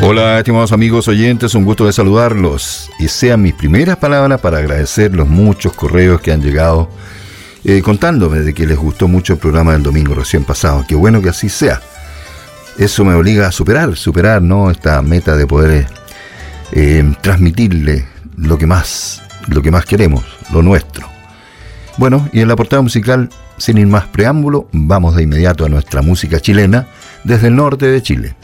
Hola, estimados amigos oyentes, un gusto de saludarlos. Y sean mis primeras palabras para agradecer los muchos correos que han llegado contándome de que les gustó mucho el programa del domingo recién pasado. Qué bueno que así sea. Eso me obliga a superar, ¿no?, esta meta de poder transmitirle lo que más queremos, lo nuestro. Bueno, y en la portada musical, sin ir más preámbulo, vamos de inmediato a nuestra música chilena desde el norte de Chile.